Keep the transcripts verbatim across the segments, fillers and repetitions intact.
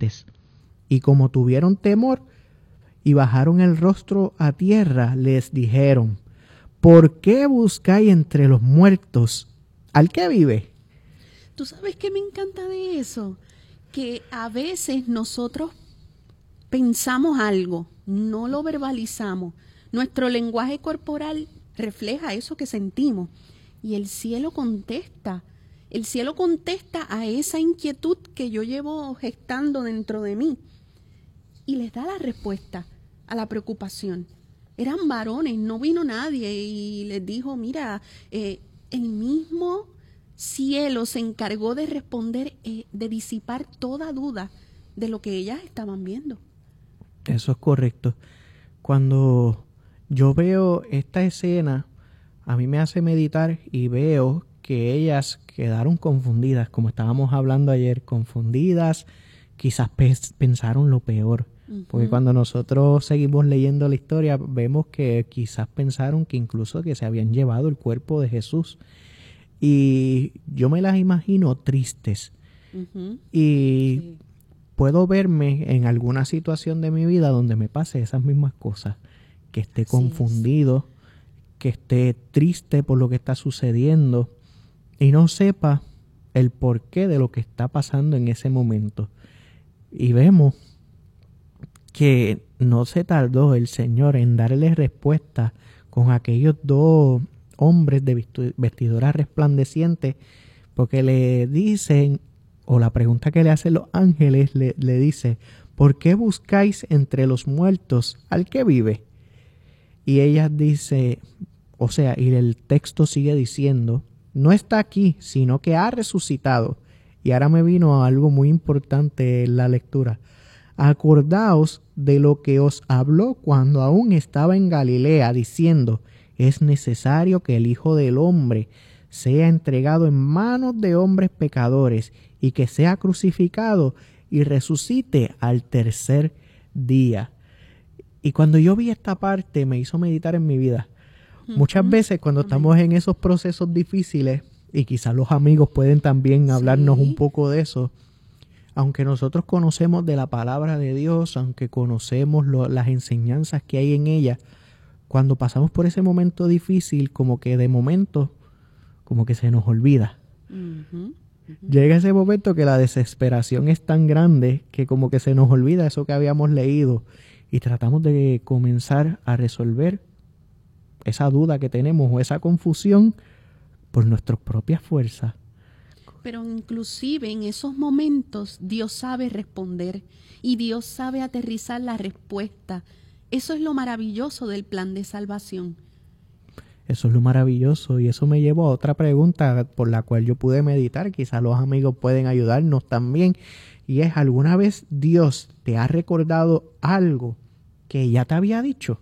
tristes. Y como tuvieron temor y bajaron el rostro a tierra, les dijeron: ¿por qué buscáis entre los muertos al que vive? ¿Tú sabes qué me encanta de eso? Que a veces nosotros pensamos algo, no lo verbalizamos. Nuestro lenguaje corporal refleja eso que sentimos. Y el cielo contesta. El cielo contesta a esa inquietud que yo llevo gestando dentro de mí. Y les da la respuesta a la preocupación. Eran varones, no vino nadie y les dijo, mira, eh, el mismo cielo se encargó de responder, eh, de disipar toda duda de lo que ellas estaban viendo. Eso es correcto. Cuando yo veo esta escena, a mí me hace meditar y veo que ellas quedaron confundidas, como estábamos hablando ayer, confundidas, quizás pe- pensaron lo peor. Uh-huh. Porque cuando nosotros seguimos leyendo la historia, vemos que quizás pensaron que incluso que se habían llevado el cuerpo de Jesús. Y yo me las imagino tristes. Uh-huh. Y sí. Puedo verme en alguna situación de mi vida donde me pase esas mismas cosas, que esté Así confundido, es. que esté triste por lo que está sucediendo y no sepa el porqué de lo que está pasando en ese momento. Y vemos que no se tardó el Señor en darle respuesta con aquellos dos hombres de vestidura resplandeciente, porque le dicen, o la pregunta que le hacen los ángeles le, le dice: ¿por qué buscáis entre los muertos al que vive? Y ella dice, o sea, y el texto sigue diciendo, no está aquí, sino que ha resucitado. Y ahora me vino algo muy importante en la lectura. Acordaos de lo que os habló cuando aún estaba en Galilea, diciendo: es necesario que el Hijo del Hombre sea entregado en manos de hombres pecadores y que sea crucificado y resucite al tercer día. Y cuando yo vi esta parte me hizo meditar en mi vida. Uh-huh. Muchas veces cuando Amén. Estamos en esos procesos difíciles, y quizás los amigos pueden también hablarnos sí. un poco de eso, aunque nosotros conocemos de la palabra de Dios, aunque conocemos lo, las enseñanzas que hay en ella, cuando pasamos por ese momento difícil, como que de momento, como que se nos olvida. Uh-huh, uh-huh. Llega ese momento que la desesperación es tan grande que como que se nos olvida eso que habíamos leído y tratamos de comenzar a resolver esa duda que tenemos o esa confusión por nuestras propias fuerzas. Pero inclusive en esos momentos Dios sabe responder y Dios sabe aterrizar la respuesta. Eso es lo maravilloso del plan de salvación. Eso es lo maravilloso y eso me llevó a otra pregunta por la cual yo pude meditar. Quizás los amigos pueden ayudarnos también. Y es, ¿alguna vez Dios te ha recordado algo que ya te había dicho?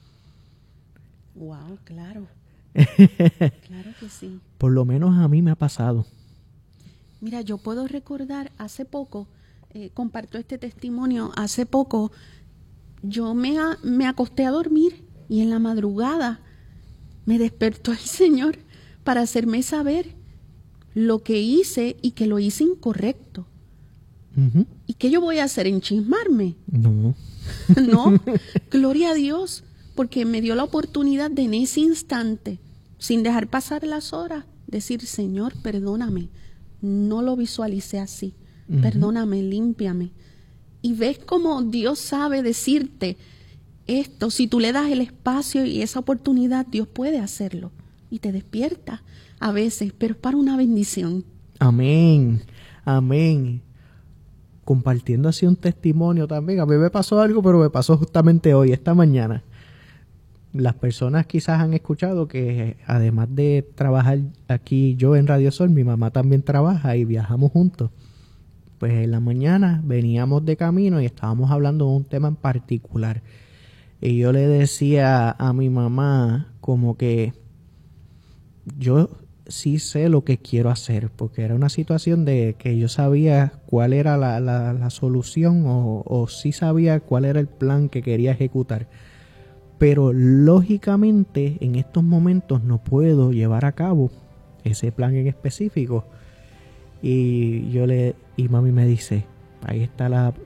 Wow, claro. Claro que sí. Por lo menos a mí me ha pasado. Mira, yo puedo recordar hace poco, eh, comparto este testimonio, hace poco yo me, a, me acosté a dormir y en la madrugada me despertó el Señor para hacerme saber lo que hice y que lo hice incorrecto. Uh-huh. ¿Y qué yo voy a hacer? ¿Enchismarme? No. No, gloria a Dios, porque me dio la oportunidad de en ese instante, sin dejar pasar las horas, decir, Señor, perdóname, no lo visualicé así, uh-huh. perdóname, límpiame. Y ves cómo Dios sabe decirte esto, si tú le das el espacio y esa oportunidad, Dios puede hacerlo. Y te despierta a veces, pero es para una bendición. Amén, amén. Compartiendo así un testimonio también. A mí me pasó algo, pero me pasó justamente hoy, esta mañana. Las personas quizás han escuchado que además de trabajar aquí yo en Radio Sol, mi mamá también trabaja y viajamos juntos. Pues en la mañana veníamos de camino y estábamos hablando de un tema en particular. Y yo le decía a mi mamá como que yo sí sé lo que quiero hacer, porque era una situación de que yo sabía cuál era la, la, la solución o, o sí sabía cuál era el plan que quería ejecutar. Pero lógicamente en estos momentos no puedo llevar a cabo ese plan en específico. Y yo le y mami me dice, ahí está la,